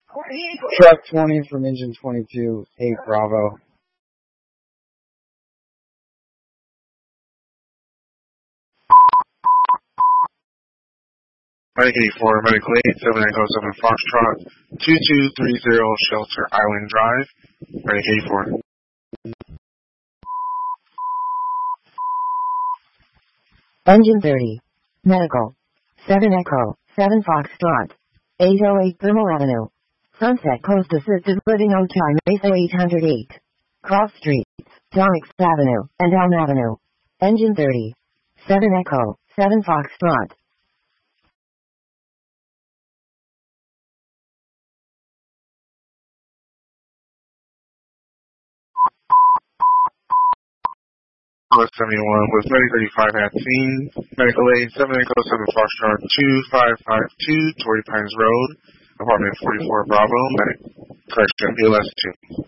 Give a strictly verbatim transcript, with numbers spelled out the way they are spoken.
Truck twenty from engine twenty-two, eight Bravo. Medic eighty-four, Medical eight, seven Echo seven Foxtrot, two two three zero Shelter Island Drive. Medic eighty-four. Engine thirty. Medical. seven Echo, seven Foxtrot. eight oh eight Thermal Avenue. Sunset Coast Assisted Living Ochi Mesa eight oh eight. Cross Streets, Donix Avenue, and Elm Avenue. Engine thirty. seven Echo, seven Foxtrot. seventy-one with Medic thirty-five at scene. Medical eight, seven Echo seven Foxtrot, two five five two Torrey Pines Road, apartment forty-four Bravo. Medic, correction, B L S two.